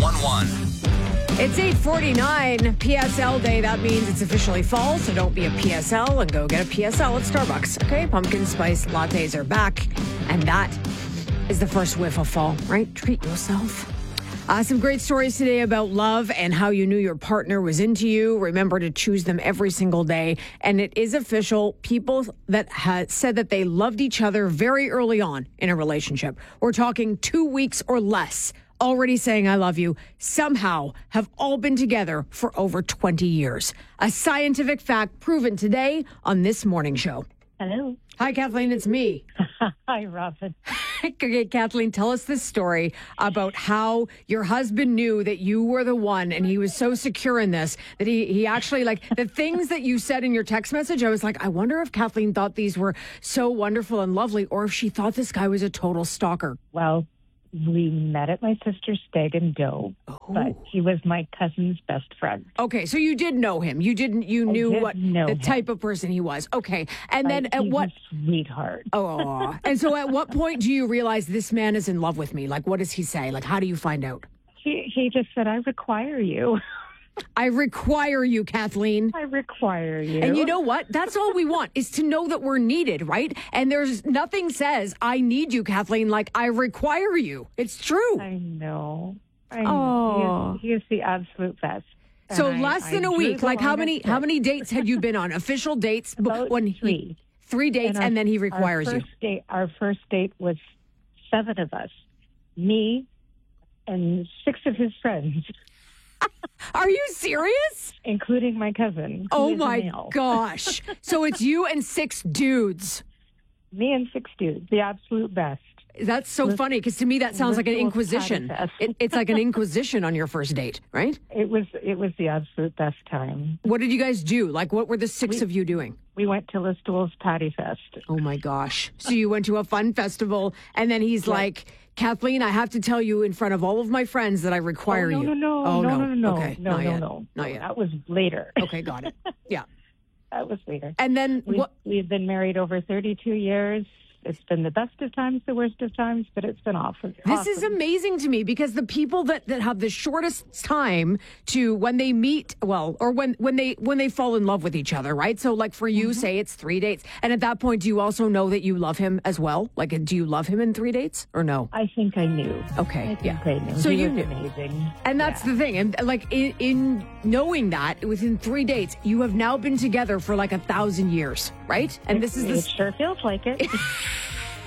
911. It's 8:49 PSL day. That means it's officially fall, so don't be a PSL and go get a PSL at Starbucks. Okay, pumpkin spice lattes are back, and that is the first whiff of fall, right? Treat yourself. Some great stories today about love and how you knew your partner was into you. Remember to choose them every single day. And it is official. People that had said that they loved each other very early on in a relationship. We're talking 2 weeks or less. Already saying I love you, somehow have all been together for over 20 years. A scientific fact proven today on this morning show. Hello. Hi, Kathleen. It's me. Hi, Robin. Okay, Kathleen, tell us this story about how your husband knew that you were the one, and he was so secure in this that he actually, like, the things that you said in your text message, I was like, I wonder if Kathleen thought these were so wonderful and lovely, or if she thought this guy was a total stalker. Well, we met at my sister's Stag and Doe, but he was my cousin's best friend. Okay, so you did know him. You knew what the him. type of person he was. Okay, and then at He's what? a sweetheart. Oh, and so at what point do you realize this man is in love with me? Like, what does he say? Like, how do you find out? He just said, I require you. I require you, Kathleen. I require you. And you know what? That's all we want is to know that we're needed, right? And there's nothing says, I need you, Kathleen, like I require you. It's true. I know. Oh. He is the absolute best. So And less than a drew week, the like how line many at six. dates had you been on? Official dates? About three. 3 dates, and then he requires you. Our first date was 7 of us. Me and 6 of his friends. Are you serious? Including my cousin. who Oh is a my male. gosh. So it's you and 6 dudes. Me and 6 dudes, the absolute best. That's so funny because to me that sounds like an Ritual inquisition. patty fest. It's like an inquisition on your first date, right? It was the absolute best time. What did you guys do? Like, what were the 6 of you doing? We went to Listowel's Patty Fest. Oh my gosh. So you went to a fun festival and then he's like, Kathleen, I have to tell you in front of all of my friends that I require no, you. No, Oh, no. Okay. No, Not yet. no. Not yet. That was later. Okay, got it. Yeah. That was later. And then what? We've been married over 32 years. It's been the best of times, the worst of times, but it's been awesome. This is amazing to me because the people that have the shortest time to when they meet, well, or when they fall in love with each other, right? So like for you, say it's 3 dates. And at that point, do you also know that you love him as well? Like, do you love him in 3 dates or no? I think I knew. Okay. I think I knew. So He you was knew. amazing. And that's the thing. And like in knowing that within 3 dates, you have now been together for like 1,000 years, right? And this is It sure feels like it.